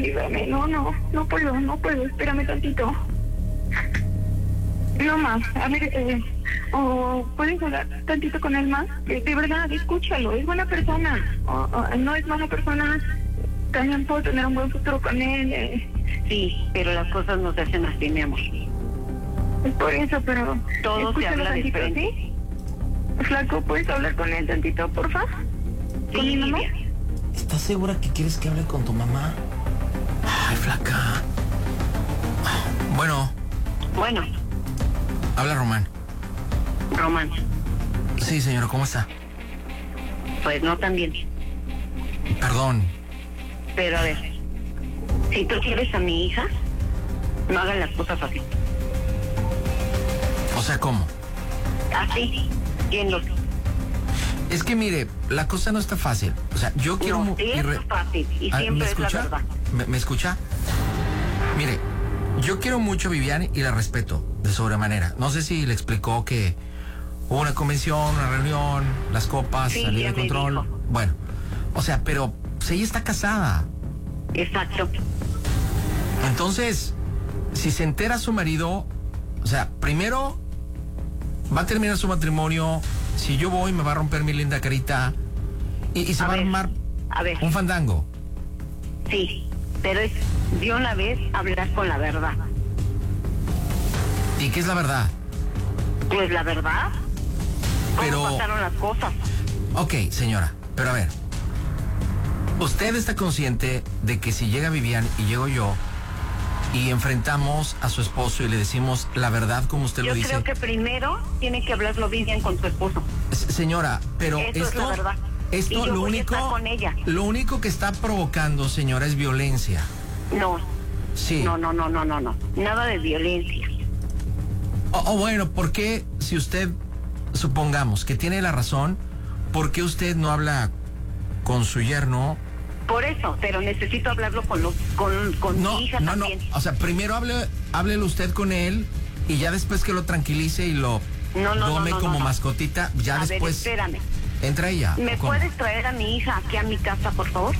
ayúdame. No puedo, espérame tantito. No más, a ver, o puedes hablar tantito con él más, de verdad, escúchalo, es buena persona, no es mala persona, también puedo tener un buen futuro con él. Sí, pero las cosas no se hacen así, mi amor. Es por eso, pero todo se habla de tantito, frente. ¿sí? Flaco, ¿puedes hablar con él tantito, porfa? Sí, ¿Con mi mamá? Lidia. ¿Estás segura que quieres que hable con tu mamá? Ay, flaca. Bueno, Bueno, habla Román. Román, Sí, señora, ¿cómo está? pues no tan bien. Perdón. Pero a ver, si tú quieres a mi hija, no hagan las cosas así. O sea, ¿cómo? Así, yendo. Es que mire, la cosa no está fácil. O sea, yo quiero... No, sí es fácil y siempre ¿me es la escucha? verdad. ¿Me escucha? Mire, yo quiero mucho a Vivian y la respeto de sobremanera. No sé si le explicó que hubo una convención, una reunión, las copas, Sí, salir ya de me control. dijo. Bueno, o sea, pero pues, ella está casada. Exacto. Entonces, si se entera su marido, o sea, primero va a terminar su matrimonio. Si yo voy, me va a romper mi linda carita y se va a armar A ver, un fandango. sí, pero es de una vez hablar con la verdad. ¿Y qué es la verdad? Pues la verdad, ¿cómo Pero- pasaron las cosas? Ok, señora, pero a ver. ¿Usted está consciente de que si llega Vivian y llego yo y enfrentamos a su esposo y le decimos la verdad como usted Yo lo dice? creo que primero tiene que hablarlo bien con su esposo. Señora, pero Eso es la verdad. Y esto yo lo voy a único, estar con ella. lo único que está provocando, señora, es violencia. No, Sí. no. Nada de violencia. O bueno, ¿por qué si usted, supongamos que tiene la razón, ¿por qué usted no habla con su yerno? Por eso, pero necesito hablarlo con No, mi hija no, también. o sea, primero háblele usted con él y ya después que lo tranquilice y lo tome como mascotita, ya A después ver, espérame. entra ella. ¿Me ¿o cómo? puedes traer a mi hija aquí a mi casa, por favor?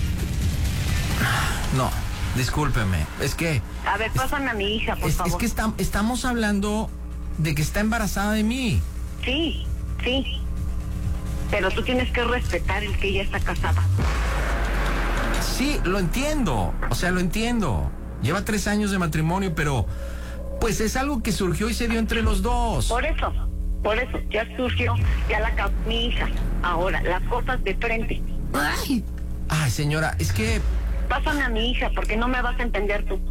No, discúlpeme, es que... A ver, pásame a mi hija, por Es favor. que estamos hablando de que está embarazada de mí. Sí. Pero tú tienes que respetar el que ella está casada. Sí, lo entiendo, o sea, lo entiendo. Lleva 3 años de matrimonio, pero pues es algo que surgió y se dio entre los dos. Por eso, ya surgió, ya la casó mi hija. Ahora, las cosas de frente. Ay, señora, es que... Pásame a mi hija, porque no me vas a entender tú.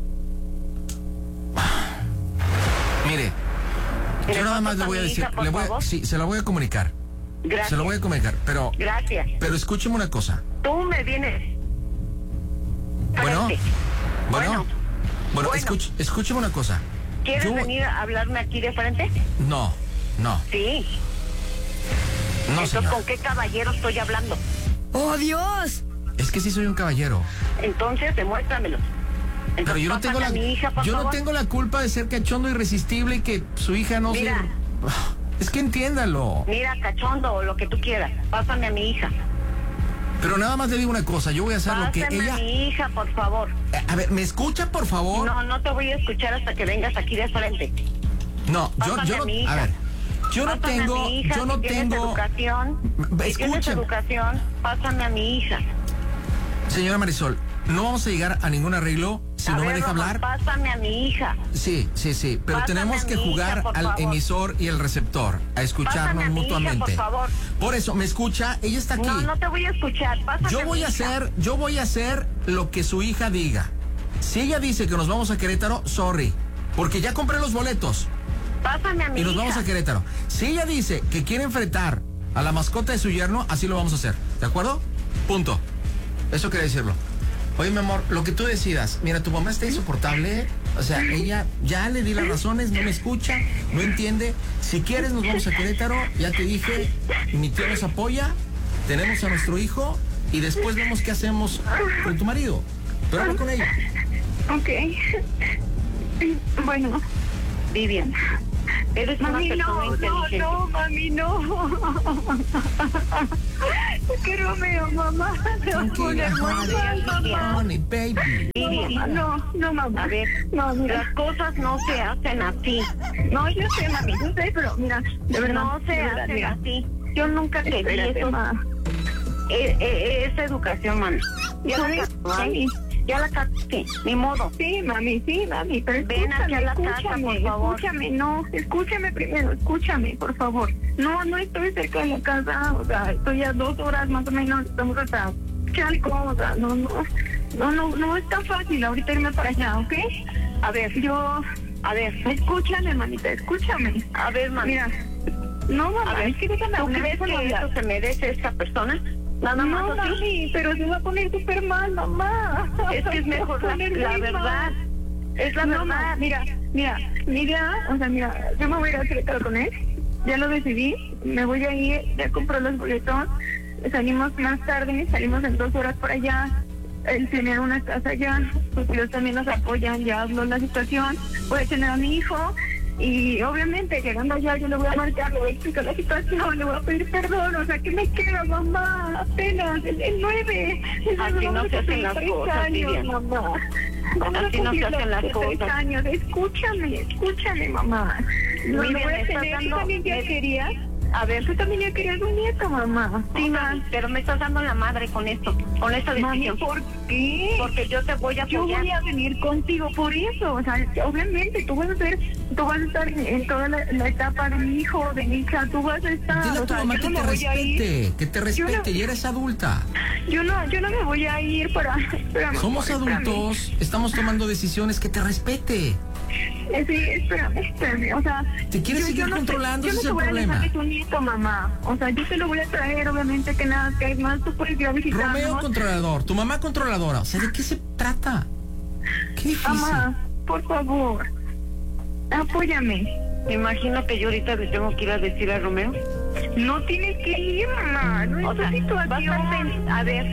Mire, ¿Me yo nada más pasas le a voy a mi decir, hija, por favor? sí, se la voy a comunicar. Gracias. Se lo voy a comunicar, pero Gracias. escúcheme una cosa. Tú me vienes. Bueno, Frente. bueno, Bueno. escúcheme una cosa. ¿Quieres Yo- venir a hablarme aquí de frente? No. Sí. No, Entonces, señora. ¿con qué caballero estoy hablando? ¡Oh, Dios! Es que sí soy un caballero. Entonces, demuéstramelo. Entonces, Pero yo no tengo pásame a mi hija, por yo no favor. tengo la culpa de ser cachondo irresistible y que su hija no Mira. se... Es que entiéndalo. Mira, cachondo o lo que tú quieras. Pásame a mi hija. Pero nada más le digo una cosa, yo voy a hacer lo que Pásame ella... a mi hija, por favor. A ver, ¿me escucha, por favor? No te voy a escuchar hasta que vengas aquí de frente. No, Pásame yo a no... mi hija. A ver, yo no Pásame tengo... a mi hija, Yo no si tienes tengo... educación, si tienes Escúcheme. educación, pásame a mi hija. Señora Marisol, no vamos a llegar a ningún arreglo si A no me ver, deja Román, hablar. Pásame a mi hija. Sí, pero Pásame tenemos a que mi hija, jugar por al favor. emisor y el receptor, a Pásame escucharnos a mi hija, mutuamente. por favor. Por eso, ¿me escucha? Ella está aquí. No te voy a escuchar. Pásame Yo a voy mi a hija. hacer lo que su hija diga. Si ella dice que nos vamos a Querétaro, sorry, porque ya compré los boletos Pásame a mi y nos hija. vamos a Querétaro. Si ella dice que quiere enfrentar a la mascota de su yerno, así lo vamos a hacer. ¿De acuerdo? Punto. Eso quería decirlo. Oye, mi amor, lo que tú decidas. Mira, tu mamá está insoportable. O sea, ella ya le di las razones, no me escucha, no entiende. Si quieres, nos vamos a Querétaro. Ya te dije, mi tío nos apoya. Tenemos a nuestro hijo y después vemos qué hacemos con tu marido. Pero habla con ella. Ok. Bueno, Vivian, eres una mami, persona inteligente. mami, no. Es que Romeo, mamá, te va a poner muy mal, mamá. Honey, baby. No, mamá, no, mamá. A ver, no, mira. las cosas no se hacen así. No, yo sé, mami, yo sé, pero mira, de verdad. No se de verdad, hacen mira. así. Yo nunca te di Espérate, eso. ma. Esa educación, mami. Ya la Sí, cagaste, mami. Ya la cagaste, ni modo. Sí, mami, pero Ven aquí a la casa, por favor. Escúchame primero, escúchame, por favor. No estoy cerca de la casa, o sea, estoy a 2 horas más o menos, estamos hasta Chalco, o sea, no es tan fácil ahorita irme para allá, ¿ok? A ver, escúchame, mamita, escúchame. A ver, mami. Mira, no, mamá, A ver, es que déjame ¿tú hablar, crees déjame que hablar. eso se merece esta persona? Nada más No, así. mami, pero se va a poner súper mal, mamá. Es que es mejor Se va a la poner muy verdad. mal. Es la No, verdad. ma, mira, o sea, mira, yo me voy a ir a Querétaro con él, ya lo decidí, me voy a ir, ya compré los boletos, salimos más tarde, salimos en 2 horas por allá, él tiene una casa allá, pues ellos también nos apoyan, ya habló la situación, voy a tener a mi hijo, y obviamente llegando allá yo le voy a marcar, le voy a explicar la situación, le voy a pedir perdón, o sea, ¿qué me queda, mamá? Apenas, el 9. Así no se hacen las cosas, Vivian. Mamá. Así no se hacen las cosas. Años. Escúchame, mamá. No, Vivian, me voy a estás tener, dando- ¿tú también ya querías? A ver, Tú también ya querías un nieto, mamá. sí, mami, pero me estás dando la madre con esto, con esta Mami, decisión. ¿por qué? Porque yo te voy a Yo apoyar. voy a venir contigo por eso, o sea, obviamente tú vas a estar en toda la etapa de mi hijo, de mi hija, tú vas a estar. Dile a o tu sea, mamá yo que no te me voy a ir. respete, que te respete, no- ya eres adulta. Yo no me voy a ir para. Espérame, Somos espérame. adultos, estamos tomando decisiones, que te respete. Sí, espérame, o sea. ¿Te quieres seguir no controlando? Yo Ese no es te el voy a problema. dejar de tu nieto, mamá. O sea, yo te lo voy a traer, obviamente, que nada, que más tú puedes ir a visitarnos. Romeo controlador, tu mamá controladora. O sea, ¿de qué se trata? Qué difícil. Mamá, por favor, apóyame. Me imagino que yo ahorita le tengo que ir a decir a Romeo. No tienes que ir, mamá. No O es sea, tu situación. vas a ver,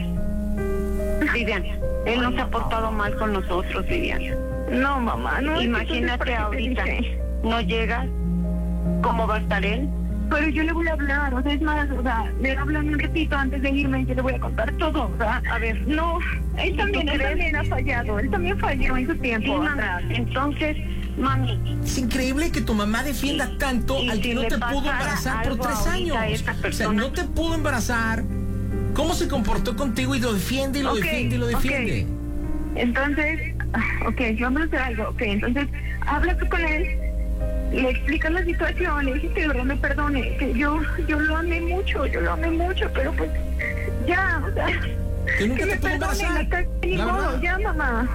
Vivian, él no se ha portado mal con nosotros, Vivian. No, mamá, no. Imagínate ahorita, Dije. no llegas, ¿cómo va a estar él? Pero yo le voy a hablar, o sea, es más, o sea, le hablo un ratito antes de irme y yo le voy a contar todo, o sea, A ver, no, él también ha fallado, él también falló en su sí, tiempo. mamá. Entonces, mami, Es increíble que tu mamá defienda tanto y al si que no le te pasara pudo embarazar por algo 3 años. ahorita a esta O sea, persona. no te pudo embarazar. ¿Cómo se comportó contigo y lo defiende y lo Ok, defiende y lo defiende? Entonces, ok, vamos a hacer algo, ok, entonces, habla tú con él, le explicas la situación, le dices que de verdad me perdone, que yo lo amé mucho, pero pues, ya, o sea, Que nunca me te pudo perdone, embarazar. ni La modo, verdad. ya, mamá.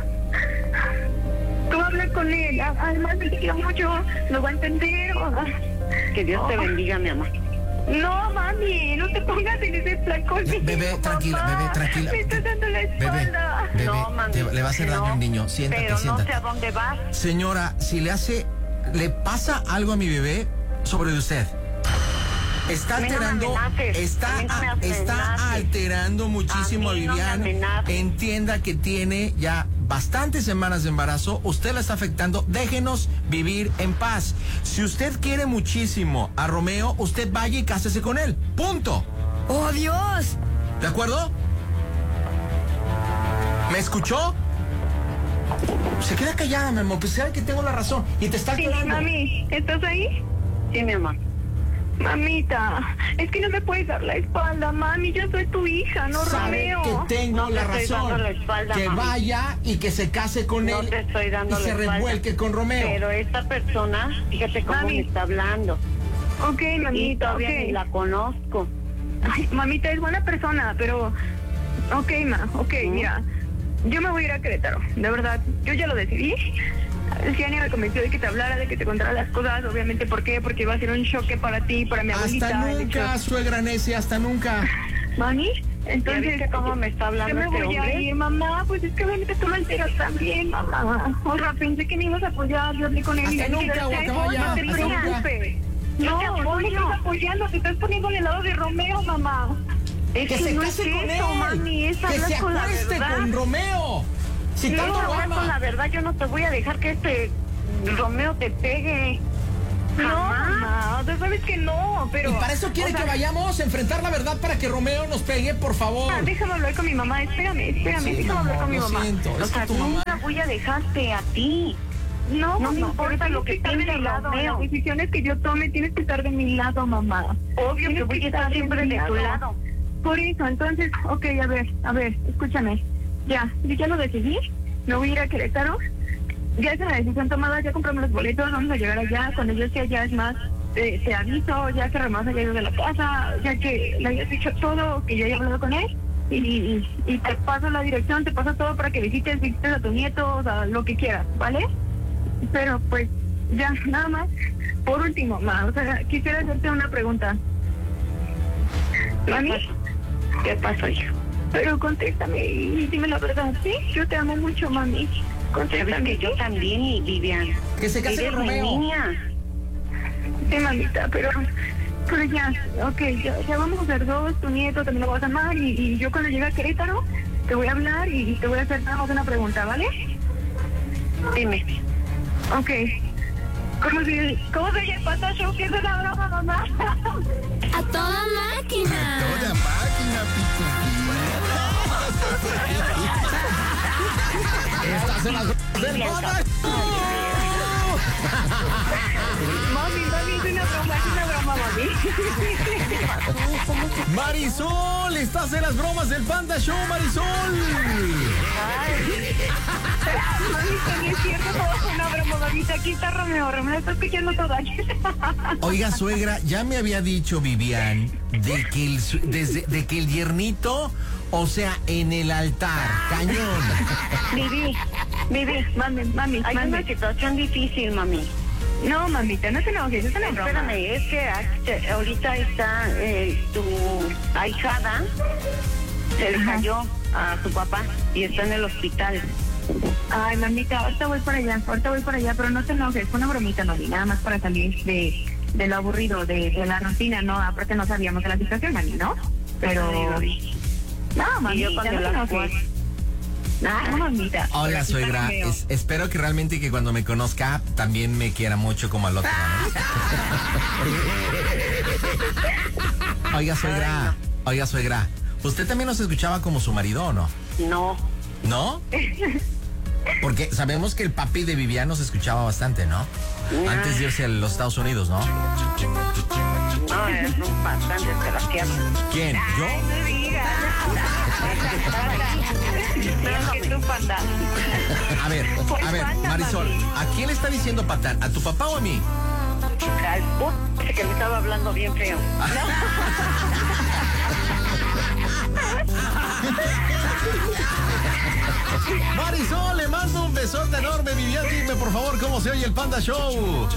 Tú habla con él, además me quiero mucho, lo va a entender. que Dios te bendiga, mi amor. No, mami, no te pongas en ese plan conmigo. Bebé, tranquila, mamá. bebé, tranquila. Me estás dando la Bebé, espalda. bebé, No, mami, le va a hacer daño no, al niño. Siéntate, pero siéntate. no sé a dónde vas. Señora, si le pasa algo a mi bebé sobre usted. Está A mí no me alterando, amenaces, a mí no me está amenaces. alterando muchísimo a A mí no me Vivian. amenaces. Entienda que tiene ya bastantes semanas de embarazo. Usted la está afectando. Déjenos vivir en paz. Si usted quiere muchísimo a Romeo, usted vaya y cásese con él. Punto. ¡Oh, Dios! ¿De acuerdo? ¿Me escuchó? Se queda callada, mi amor, pues sabe que tengo la razón. Y te está Sí, alterando. mami, ¿estás ahí? Sí, mi amor. Mamita, es que no me puedes dar la espalda, mami, yo soy tu hija, no Sabe Romeo. que tengo No te la estoy razón. dando la espalda, que mami. vaya y que se case con No él te estoy dando y la se espalda. revuelque con Romeo. Pero esta persona, fíjate cómo Mami. me está hablando. Ok, Y mamita, todavía ok. ni la conozco. Ay, mamita, es buena persona, pero... Ok, mira, yo me voy a ir a Querétaro, de verdad, yo ya lo decidí. Ciani me convenció de que te hablara, de que te contara las cosas, obviamente, ¿por qué? Porque va a ser un choque para ti, para mi abuelita. Hasta el hecho- nunca, suegra necia, hasta nunca. Mami, ¿Ya entonces... viste cómo me está hablando Yo me este voy a hombre? ir, mamá, pues es que obviamente tú me enteras también, mamá. O sea, pensé que me ibas a apoyar, yo hablé con él. Hasta y le dije, nunca, te guacamaya, apoyo, te hasta nunca. preocupes. No, no me estás apoyando, te estás poniendo al lado de Romeo, mamá. Es Que se no case es con eso, él. mami, es Que hablar se con la acueste verdad. con Romeo. Si No, tanto lo hablar con la ama. verdad, yo no te voy a dejar que este Romeo te pegue. No, Jamás. mamá, o sea, sabes que no, pero... Y para eso quiere o sea, que vayamos a enfrentar la verdad para que Romeo nos pegue, por favor. Déjame hablar con mi mamá, espérame, Sí, déjame hablar con mi lo mamá. siento, O es sea, que tu mamá... nunca voy a dejarte a ti. No, No me mamá, importa pero lo que tienes estar de piense mi lado. Romeo. Las decisiones que yo tome tienes que estar de mi lado, mamá. Obvio que voy a estar siempre de tu lado. Por eso, entonces, ok, a ver, escúchame. Ya, yo ya lo decidí. Me voy a ir a Querétaro. Ya es una decisión tomada, ya compramos los boletos, vamos a llegar allá. Cuando yo esté allá, es más, te aviso, ya que Ramón haya ido de la casa, ya que le hayas dicho todo, que yo haya hablado con él. Y te paso la dirección, te paso todo para que visites a tu nieto, o sea, lo que quieras, ¿vale? Pero pues, ya, nada más. Por último, ma, o sea, quisiera hacerte una pregunta. ¿Mami? ¿Qué pasó, hija? Pero contéstame y dime la verdad, ¿sí? Yo te amo mucho, mami. Sabes Contéstame. que yo también, y Vivian. Que se case Eres con mi Romeo. niña. Sí, mamita, pero ya, ok, ya vamos a hacer dos, tu nieto también lo vas a amar y yo cuando llegue a Querétaro te voy a hablar y te voy a hacer nada más una pregunta, ¿vale? Dime. Ok. ¿Cómo se oye el Panda Show? ¿Qué es una broma, mamá? ¡A toda máquina! Toda máquina, Estás en las del Panda Mami, es una broma, mami. Marisol, estás en las bromas del Panda Show, Marisol. Mami, que no es cierto, todo fue una broma, mamita. Aquí está Romeo está escuchando todo. Oiga, suegra, ya me había dicho Vivian de que el yernito, o sea, en el altar, cañón. Vivi, Mami, hay una situación difícil, mami. No, mamita, no te enojes, es una broma. Espérame, es que ahorita está tu ahijada, se le cayó a su papá y está en el hospital. Ay, mamita, ahorita voy para allá, pero no te enojes, fue una bromita, mami, nada más para salir de lo aburrido, de la rutina, ¿no? Aparte no sabíamos de la situación, mami, ¿no? Pero... No, mami, Y yo cuando no te la enojes. No, mamita. Hola, suegra. Espero que realmente que cuando me conozca también me quiera mucho como al otro, ¿no? Oiga, suegra. ¿Usted también nos escuchaba como su marido o no? No. ¿No? Porque sabemos que el papi de Vivian nos escuchaba bastante, ¿no? Antes de irse a los Estados Unidos, ¿no? No, es un bastante desgraciado. ¿Quién? ¿Yo? No digas. No, que tú, Panda. A ver, Marisol, ¿a quién le está diciendo patán? ¿A tu papá o a mí? Al puto que me estaba hablando bien feo. Marisol, le mando un besote enorme, Vivian. Dime, por favor, cómo se oye el Panda Show.